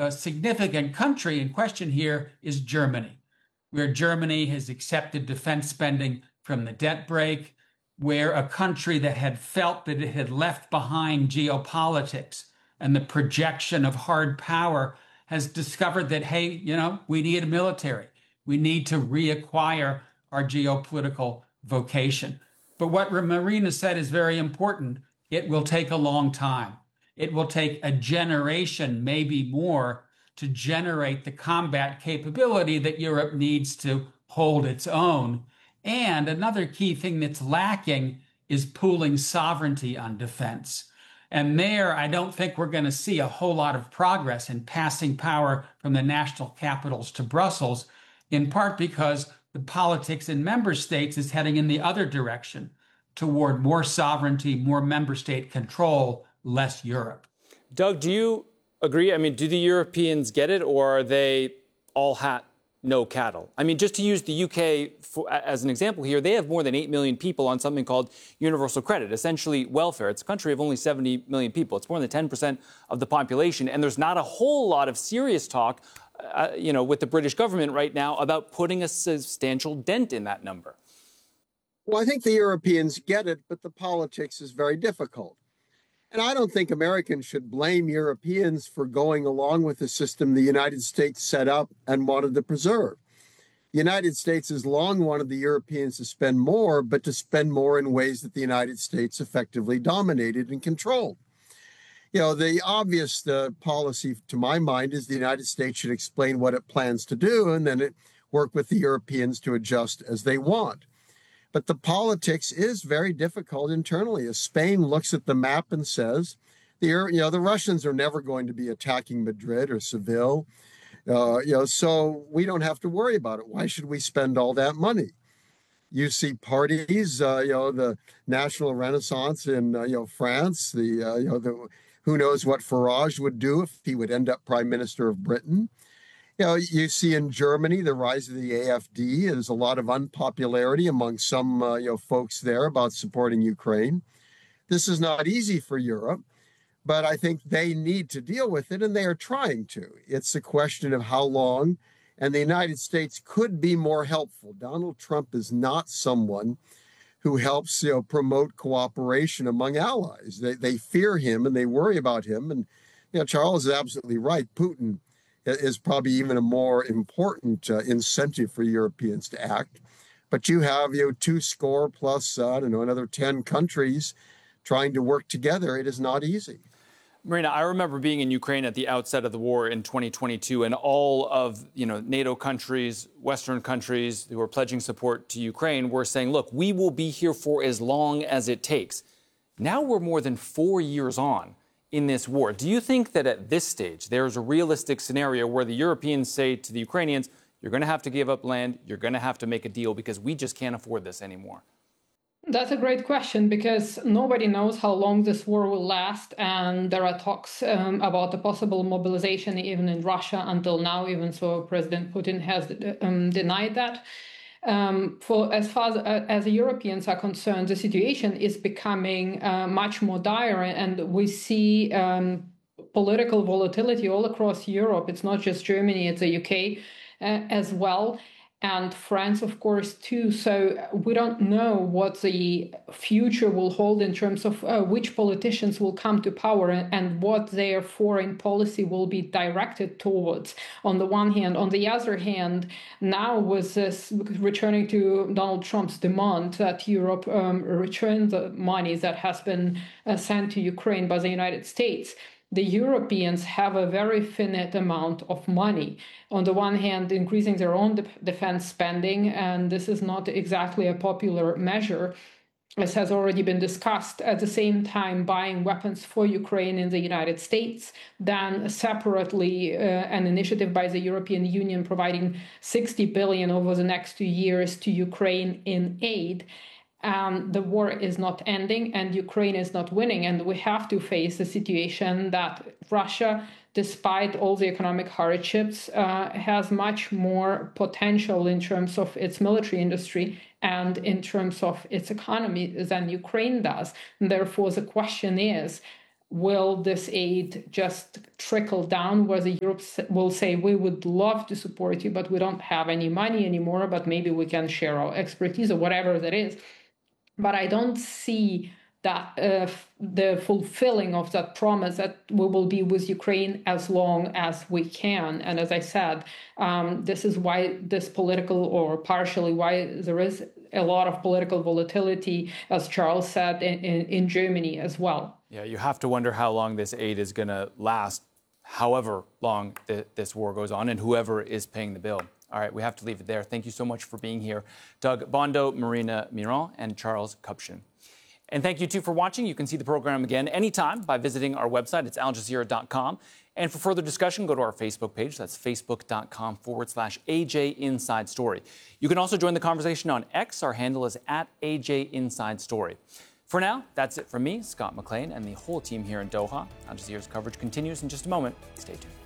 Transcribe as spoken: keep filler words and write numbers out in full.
uh, significant country in question here is Germany, where Germany has accepted defense spending from the debt brake, where a country that had felt that it had left behind geopolitics and the projection of hard power has discovered that, hey, you know, we need a military. We need to reacquire our geopolitical vocation. But what Marina said is very important. It will take a long time. It will take a generation, maybe more, to generate the combat capability that Europe needs to hold its own. And another key thing that's lacking is pooling sovereignty on defense. And there, I don't think we're going to see a whole lot of progress in passing power from the national capitals to Brussels, in part because the politics in member states is heading in the other direction, toward more sovereignty, more member state control, less Europe. Doug, do you agree? I mean, do the Europeans get it, or are they all hat, no cattle? I mean, just to use the U K for, as an example here, they have more than eight million people on something called universal credit, essentially welfare. It's a country of only seventy million people. It's more than ten percent of the population. And there's not a whole lot of serious talk, uh, you know, with the British government right now about putting a substantial dent in that number. Well, I think the Europeans get it, but the politics is very difficult. And I don't think Americans should blame Europeans for going along with the system the United States set up and wanted to preserve. The United States has long wanted the Europeans to spend more, but to spend more in ways that the United States effectively dominated and controlled. You know, the obvious uh, policy, to my mind, is the United States should explain what it plans to do, and then it work with the Europeans to adjust as they want. But the politics is very difficult internally. As Spain looks at the map and says, the you know the Russians are never going to be attacking Madrid or Seville, uh, you know, so we don't have to worry about it. Why should we spend all that money? You see parties, uh, you know, the National Renaissance in uh, you know France. The uh, you know the who knows what Farage would do if he would end up Prime Minister of Britain. You know, you see in Germany the rise of the A F D. There's a lot of unpopularity among some uh, you know folks there about supporting Ukraine. This is not easy for Europe, but I think they need to deal with it, and they are trying to. It's a question of how long, and the United States could be more helpful. Donald Trump is not someone who helps you know promote cooperation among allies. They they fear him and they worry about him. And you know, Charles is absolutely right. Putin is probably even a more important uh, incentive for Europeans to act. But you have, you know, two score plus, uh, I don't know, another ten countries trying to work together. It is not easy. Marina, I remember being in Ukraine at the outset of the war in twenty twenty-two, and all of, you know, NATO countries, Western countries who are pledging support to Ukraine were saying, look, we will be here for as long as it takes. Now we're more than four years on in this war. Do you think that at this stage there's a realistic scenario where the Europeans say to the Ukrainians, you're going to have to give up land, you're going to have to make a deal because we just can't afford this anymore? That's a great question, because nobody knows how long this war will last, and there are talks um, about a possible mobilization even in Russia until now, even so President Putin has um, denied that. Um, for as far as, uh, as the Europeans are concerned, the situation is becoming uh, much more dire, and we see um, political volatility all across Europe. It's not just Germany, it's the U K uh, as well, and France, of course, too. So we don't know what the future will hold in terms of uh, which politicians will come to power and, and what their foreign policy will be directed towards, on the one hand. On the other hand, now with this, returning to Donald Trump's demand that Europe um, return the money that has been uh, sent to Ukraine by the United States, the Europeans have a very finite amount of money. On the one hand, increasing their own de- defense spending, and this is not exactly a popular measure, as has already been discussed. At the same time, buying weapons for Ukraine in the United States, then separately uh, an initiative by the European Union providing sixty billion dollars over the next two years to Ukraine in aid. Um, the war is not ending and Ukraine is not winning, and we have to face the situation that Russia, despite all the economic hardships, uh, has much more potential in terms of its military industry and in terms of its economy than Ukraine does. And therefore, the question is, will this aid just trickle down, whether Europe will say, we would love to support you, but we don't have any money anymore, but maybe we can share our expertise or whatever that is. But I don't see that uh, the fulfilling of that promise that we will be with Ukraine as long as we can. And as I said, um, this is why this political, or partially why there is a lot of political volatility, as Charles said, in, in, in Germany as well. Yeah, you have to wonder how long this aid is going to last, however long th- this war goes on, and whoever is paying the bill. All right, we have to leave it there. Thank you so much for being here, Doug Bondo, Marina Miron, and Charles Kupchan. And thank you, too, for watching. You can see the program again anytime by visiting our website. It's al jazeera dot com. And for further discussion, go to our Facebook page. That's facebook.com forward slash AJ Inside Story. You can also join the conversation on X. Our handle is at A J Inside Story. For now, that's it from me, Scott McLean, and the whole team here in Doha. Al Jazeera's coverage continues in just a moment. Stay tuned.